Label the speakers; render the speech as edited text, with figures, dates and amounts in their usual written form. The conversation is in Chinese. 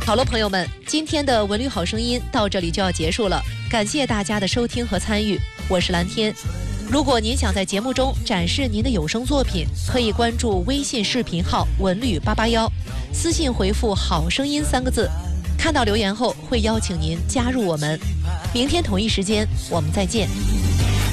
Speaker 1: 好了，朋友们，今天的文旅好声音到这里就要结束了，感谢大家的收听和参与，我是蓝天。如果您想在节目中展示您的有声作品，可以关注微信视频号文旅881，私信回复好声音3个字，看到留言后会邀请您加入我们。明天同一时间我们再见。